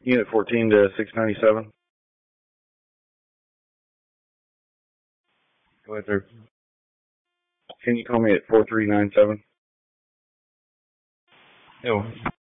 Unit 14 to 697. Go ahead, sir. Can you call me at 4397? Yo.